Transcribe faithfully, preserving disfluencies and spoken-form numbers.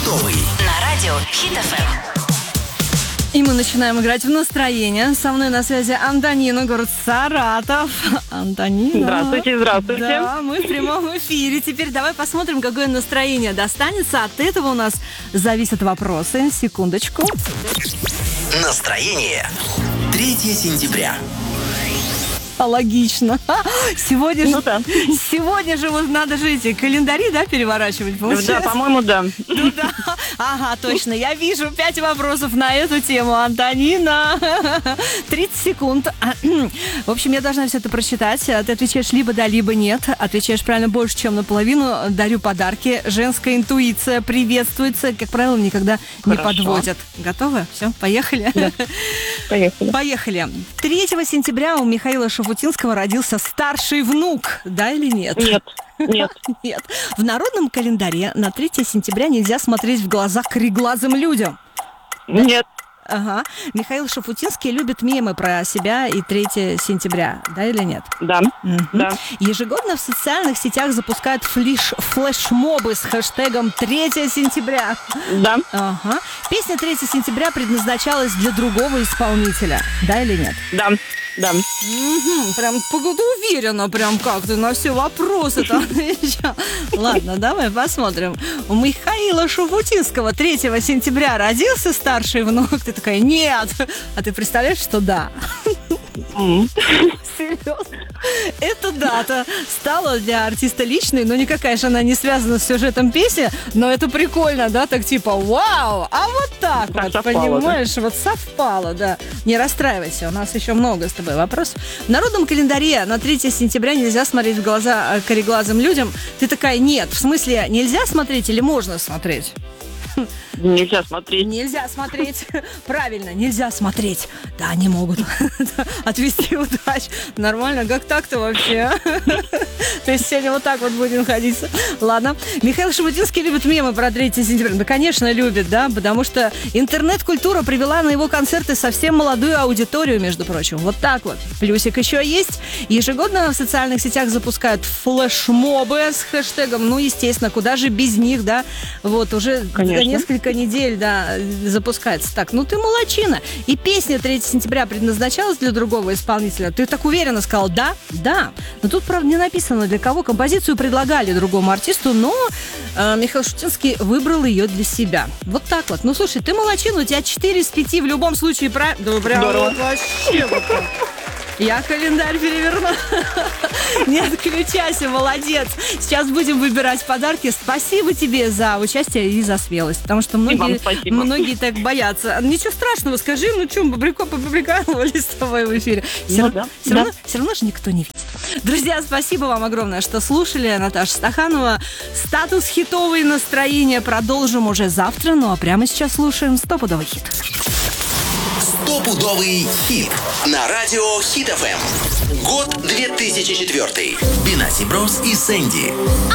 хитовый. На радио Хит эф эм. И мы начинаем играть в настроение. Со мной на связи Антонина, город Саратов. Антонина. Здравствуйте, здравствуйте. Да, мы в прямом эфире. Теперь давай посмотрим, какое настроение достанется. От этого у нас зависят вопросы. Секундочку. Настроение. третьего сентября. А, логично. Сегодня, Ну же, да. сегодня же вот надо же эти календари, да, переворачивать, получается? Да, по-моему, да. Ну да. Ага, точно. Я вижу пять вопросов на эту тему. Антонина. тридцать секунд. В общем, я должна все это прочитать. Ты отвечаешь либо да, либо нет. Отвечаешь правильно больше, чем наполовину. Дарю подарки. Женская интуиция приветствуется. Как правило, никогда не Хорошо. подводят. Готовы? Все, поехали? Да. Поехали. Поехали. третьего сентября у Михаила Шафутинского родился старший внук. Да или нет? Нет, нет. Нет. В народном календаре на третьего сентября нельзя смотреть в глаза кореглазым людям. Нет. Ага. Михаил Шафутинский любит мемы про себя и третьего сентября. Да или нет? Да. Мгм. Да. Ежегодно в социальных сетях запускают флиш, флешмобы с хэштегом третьего сентября. Да. Ага. Песня третьего сентября предназначалась для другого исполнителя. Да или нет? Да. Да. Мгм, прям погода уверена, прям как ты на все вопросы там отвечал. Ладно, давай посмотрим. У Михаила Шафутинского третьего сентября родился старший внук. Ты такая, нет. А ты представляешь, что да? М. Серьезно? Эта дата стала для артиста личной, но никакая же она не связана с сюжетом песни, но это прикольно, да, так типа, вау, а вот так, Так вот, совпало, понимаешь, вот совпало, да. Не расстраивайся, у нас еще много с тобой вопросов. В народном календаре на третьего сентября нельзя смотреть в глаза кореглазым людям. Ты такая, нет, в смысле, нельзя смотреть или можно смотреть? Нельзя смотреть. Нельзя смотреть. Правильно, нельзя смотреть. Да, они могут отвести удачу. Нормально, как так-то вообще? То есть сегодня вот так вот будем ходить. Ладно. Михаил Шафутинский любит мемы про третьего сентября. Да, конечно, любит, да, потому что интернет-культура привела на его концерты совсем молодую аудиторию, между прочим. Вот так вот. Плюсик еще есть. Ежегодно в социальных сетях запускают флешмобы с хэштегом, ну, естественно, куда же без них, да? Вот, уже Конечно. за несколько недель, да, запускается. Так, ну ты молодчина. И песня третьего сентября предназначалась для другого исполнителя. Ты так уверенно сказал, да? Да. Но тут, правда, не написано, для кого. Композицию предлагали другому артисту, но э, Михаил Шафутинский выбрал ее для себя. Вот так вот. Ну, слушай, ты молодчина, у тебя четыре из пяти в любом случае правильно. Да, прям Здорово. вот вообще вот так. Я календарь переверну. Не отключайся, молодец. Сейчас будем выбирать подарки. Спасибо тебе за участие и за смелость. Потому что многие, вам спасибо. многие так боятся. Ничего страшного, скажи, ну что, мы побрикались с тобой в эфире. Все, Ну равно, да, все, да. равно, все равно же никто не видит. Друзья, спасибо вам огромное, что слушали. Наташа Стаханова. Статус хитовые настроения продолжим уже завтра. Ну а прямо сейчас слушаем стопудовый хит. Стопудовый хит на радио Хит эф эм. Год две тысячи четвёртый. Бенаси Брос и Сэнди.